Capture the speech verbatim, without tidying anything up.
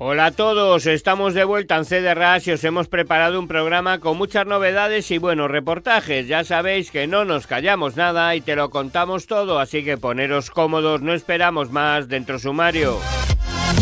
Hola a todos, estamos de vuelta en C D Ras y os hemos preparado un programa con muchas novedades y buenos reportajes. Ya sabéis que no nos callamos nada y te lo contamos todo, así que poneros cómodos, no esperamos más, dentro sumario.